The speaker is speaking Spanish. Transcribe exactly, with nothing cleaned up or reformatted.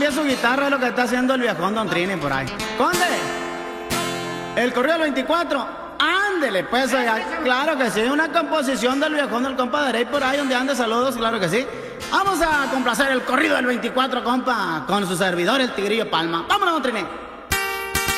que su guitarra es lo que está haciendo el viejón Don Trini por ahí. Conde, el corrido del veinticuatro, ándele pues, oiga, claro que sí, una composición del viejón del compa de Rey por ahí donde ande, saludos, claro que sí. Vamos a complacer el corrido del veinticuatro, compa, con su servidor, el Tigrillo Palma. Vámonos, Don Trini.